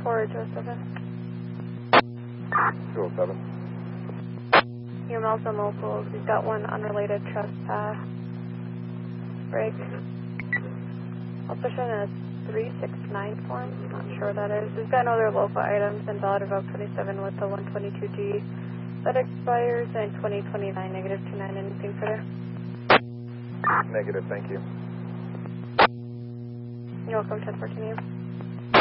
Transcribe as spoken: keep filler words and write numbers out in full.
forward to a seven. two oh seven. E M Ls and locals, we've got one unrelated trespass. Break. I'll push in a three six nine form, not sure what that is. We've got no other local items, invalid about twenty-seven with the one twenty-two G. That expires in twenty twenty-nine, negative two nine, anything further? Negative, thank you. You're welcome, ten fourteen.